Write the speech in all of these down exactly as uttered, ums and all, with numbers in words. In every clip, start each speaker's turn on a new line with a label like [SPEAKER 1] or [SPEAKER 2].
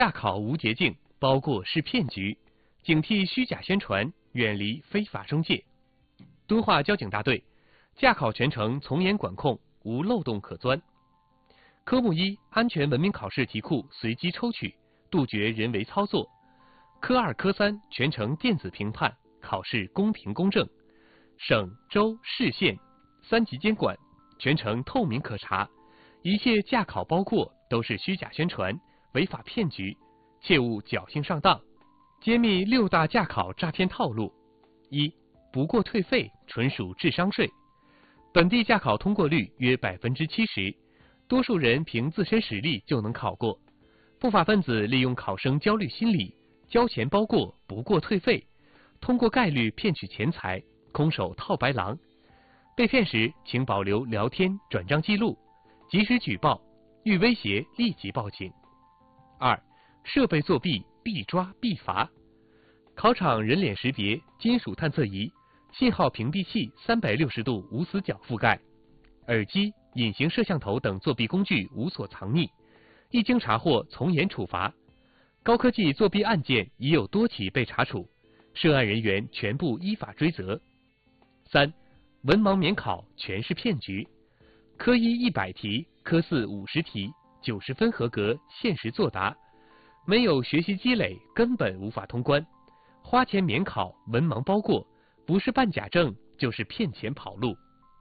[SPEAKER 1] 驾考无捷径，包过是骗局，警惕虚假宣传，远离非法中介。敦化交警大队，驾考全程从严管控，无漏洞可钻。科目一安全文明考试题库随机抽取，杜绝人为操作。科二、科三全程电子评判，考试公平公正。省、州、市、县三级监管，全程透明可查。一切驾考包过都是虚假宣传，违法骗局，切勿侥幸上当。揭秘六大驾考诈骗套路。一、不过退费，纯属智商税。本地驾考通过率约百分之七十，多数人凭自身实力就能考过。不法分子利用考生焦虑心理，交钱包过，不过退费，通过概率骗取钱财，空手套白狼。被骗时，请保留聊天、转账记录，及时举报，遇威胁立即报警。二、设备作弊，必抓必罚。考场人脸识别、金属探测仪、信号屏蔽器三百六十度无死角覆盖，耳机、隐形摄像头等作弊工具无所藏匿，一经查获从严处罚。高科技作弊案件已有多起被查处，涉案人员全部依法追责。三、文盲免考全是骗局。科一一百题，科四五十题，九十分合格，限时作答。没有学习积累，根本无法通关。花钱免考，文盲包过，不是办假证，就是骗钱跑路。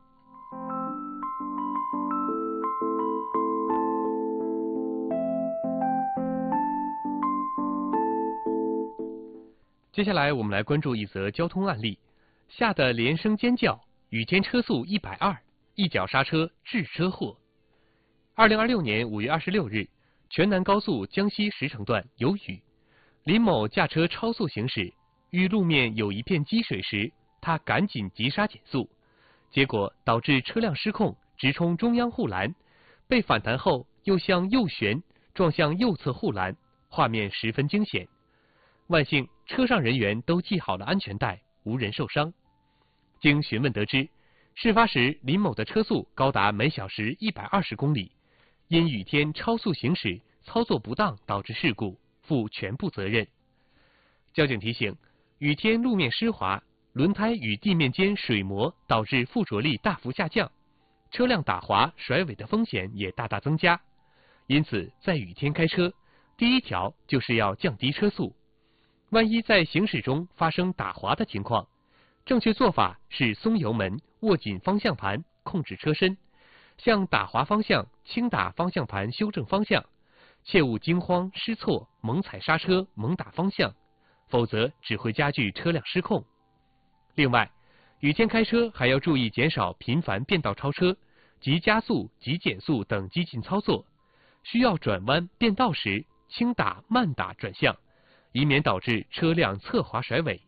[SPEAKER 1] 接下来我们来关注一则交通案例，吓得连声尖叫，雨天车速一百二，一脚刹车致车祸。二零二六年五月二十六日，全南高速江西石城段有雨，林某驾车超速行驶，遇路面有一片积水时，他赶紧急刹减速，结果导致车辆失控，直冲中央护栏，被反弹后又向右旋，撞向右侧护栏，画面十分惊险。万幸车上人员都系好了安全带，无人受伤。经询问得知，事发时林某的车速高达每小时一百二十公里，因雨天超速行驶，操作不当导致事故，负全部责任。交警提醒，雨天路面湿滑，轮胎与地面间水磨导致附着力大幅下降，车辆打滑甩尾的风险也大大增加。因此在雨天开车，第一条就是要降低车速。万一在行驶中发生打滑的情况，正确做法是松油门，握紧方向盘，控制车身，向打滑方向轻打方向盘修正方向，切勿惊慌失措，猛踩刹车，猛打方向，否则只会加剧车辆失控。另外，雨天开车还要注意减少频繁变道超车、急加速、急减速等激进操作，需要转弯变道时轻打慢打转向，以免导致车辆侧滑甩尾。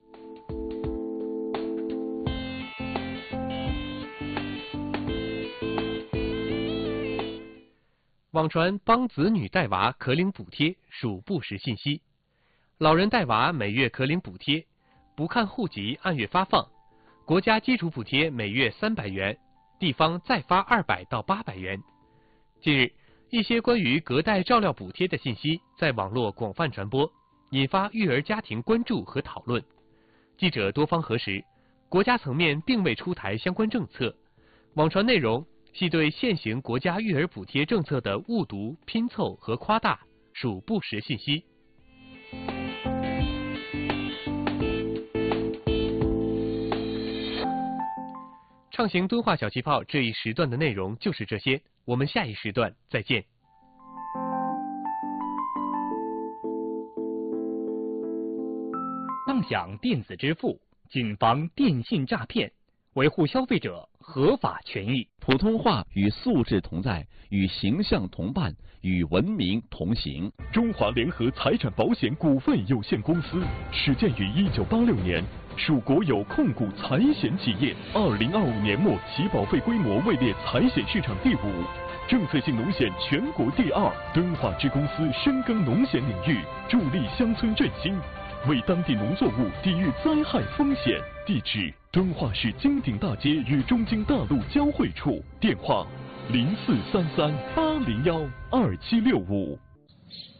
[SPEAKER 1] 网传帮子女带娃可领补贴属不实信息，老人带娃每月可领补贴，不看户籍按月发放，国家基础补贴每月三百元，地方再发二百到八百元。近日，一些关于隔代照料补贴的信息在网络广泛传播，引发育儿家庭关注和讨论。记者多方核实，国家层面并未出台相关政策，网传内容系对现行国家育儿补贴政策的误读、拼凑和夸大，属不实信息。畅行敦化小气泡这一时段的内容就是这些，我们下一时段再见。
[SPEAKER 2] 畅享电子支付，谨防电信诈骗，维护消费者合法权益。
[SPEAKER 3] 普通话与素质同在，与形象同伴，与文明同行。
[SPEAKER 4] 中华联合财产保险股份有限公司始建于一九八六年，属国有控股财险企业。二零二五年末，其保费规模位列财险市场第五，政策性农险全国第二。敦化支公司深耕农险领域，助力乡村振兴，为当地农作物抵御灾害风险。地址：敦化市金鼎大街与中京大路交汇处。电话：零四三三八零幺二七六五。